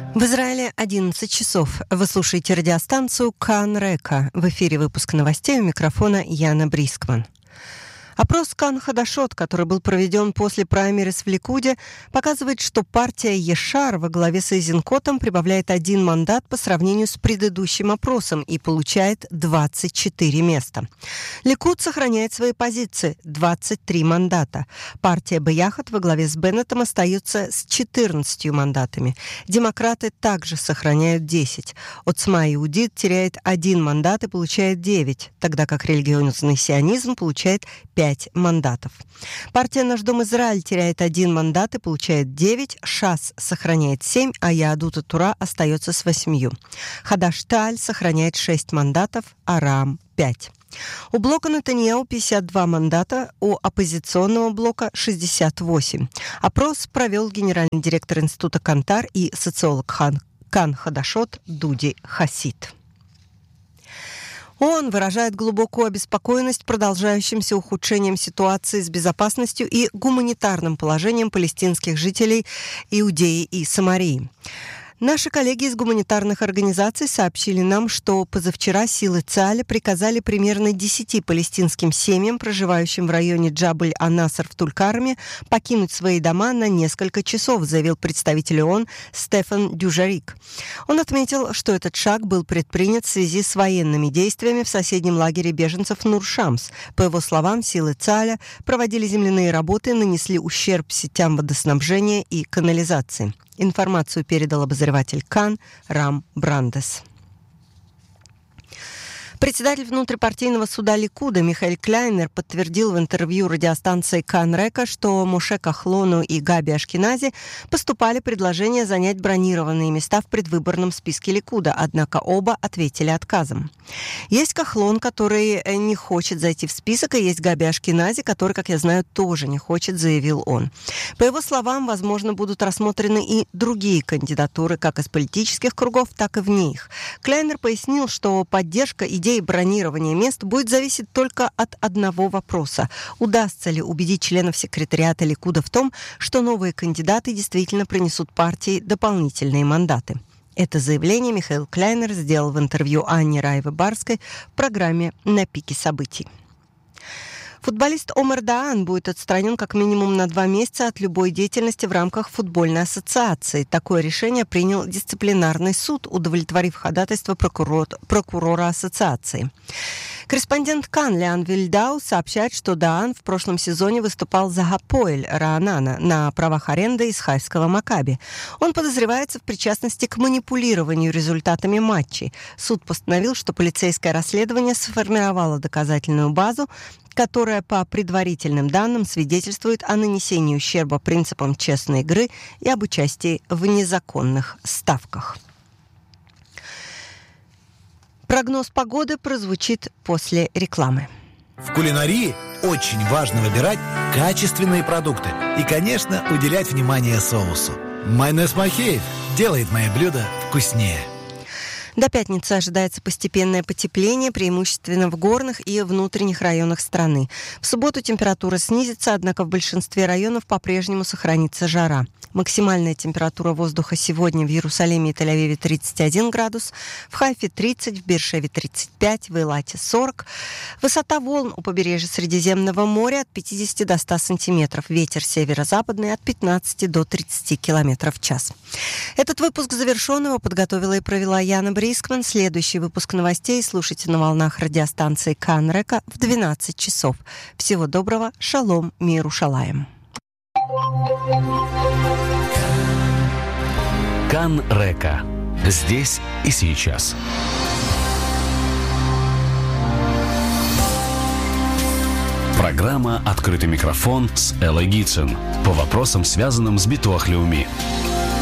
В Израиле 11 часов. Вы слушаете радиостанцию Кан Река. В эфире выпуск новостей, у микрофона Яна Брискман. Опрос Кан Хадашот, который был проведен после праймериз в Ликуде, показывает, что партия Ешар во главе с Эйзенкотом прибавляет 1 мандат по сравнению с предыдущим опросом и получает 24 места. Ликуд сохраняет свои позиции – 23 мандата. Партия Бияхат во главе с Беннетом остается с 14 мандатами. Демократы также сохраняют 10. Отсма Иудит теряет 1 мандат и получает 9, тогда как религиозный сионизм получает 5 мандатов. Партия «Наш дом Израиль» теряет 1 мандат и получает 9, ШАС сохраняет 7, а Яадут ат-Тура остается с 8. Хадаш-Тааль сохраняет 6 мандатов, а Раам – 5. У блока Нетаньяху 52 мандата, у оппозиционного блока 68. Опрос провел генеральный директор института Кантар и социолог Кан Хадашот Дуди Хасид. ООН выражает глубокую обеспокоенность продолжающимся ухудшением ситуации с безопасностью и гуманитарным положением палестинских жителей Иудеи и Самарии. Наши коллеги из гуманитарных организаций сообщили нам, что позавчера силы ЦААля приказали примерно 10 палестинским семьям, проживающим в районе Джабль-ан-Наср в Туль-Карме, покинуть свои дома на несколько часов, заявил представитель ООН Стефан Дюжарик. Он отметил, что этот шаг был предпринят в связи с военными действиями в соседнем лагере беженцев Нур-Шамс. По его словам, силы ЦААля проводили земляные работы и нанесли ущерб сетям водоснабжения и канализации. Информацию передал обозреватель Кан Рам Брандес. Председатель внутрипартийного суда Ликуда Михаэль Кляйнер подтвердил в интервью радиостанции Кан Река, что Моше Кахлону и Габи Ашкенази поступали предложения занять бронированные места в предвыборном списке Ликуда, однако оба ответили отказом. Есть Кахлон, который не хочет зайти в список, и есть Габи Ашкенази, который, как я знаю, тоже не хочет, заявил он. По его словам, возможно, будут рассмотрены и другие кандидатуры, как из политических кругов, так и вне их. Кляйнер пояснил, что поддержка идеи бронирования мест будет зависеть только от одного вопроса. Удастся ли убедить членов секретариата Ликуда в том, что новые кандидаты действительно принесут партии дополнительные мандаты? Это заявление Михаэль Кляйнер сделал в интервью Анне Раеве-Барской в программе «На пике событий». Футболист Омар Даан будет отстранен как минимум на 2 месяца от любой деятельности в рамках футбольной ассоциации. Такое решение принял дисциплинарный суд, удовлетворив ходатайство прокурора ассоциации. Корреспондент Кан Леан Вильдау сообщает, что Даан в прошлом сезоне выступал за Хапоэль Раанана на правах аренды из хайфского Макаби. Он подозревается в причастности к манипулированию результатами матчей. Суд постановил, что полицейское расследование сформировало доказательную базу, которая по предварительным данным свидетельствует о нанесении ущерба принципам честной игры и об участии в незаконных ставках. Прогноз погоды прозвучит после рекламы. В кулинарии очень важно выбирать качественные продукты и, конечно, уделять внимание соусу. Майонез Махеев делает мои блюда вкуснее. До пятницы ожидается постепенное потепление, преимущественно в горных и внутренних районах страны. В субботу температура снизится, однако в большинстве районов по-прежнему сохранится жара. Максимальная температура воздуха сегодня в Иерусалиме и Тель-Авиве 31 градус, в Хайфе 30, в Беэр-Шеве 35, в Эйлате 40. Высота волн у побережья Средиземного моря от 50 до 100 сантиметров. Ветер северо-западный от 15 до 30 километров в час. Этот выпуск завершен, его подготовила и провела Яна Брискман. Следующий выпуск новостей слушайте на волнах радиостанции Кан Река в 12 часов. Всего доброго, шалом, миру шалаем. Кан Река. Здесь и сейчас. Программа «Открытый микрофон» с Эллой Гитсон по вопросам, связанным с Битуах Леуми.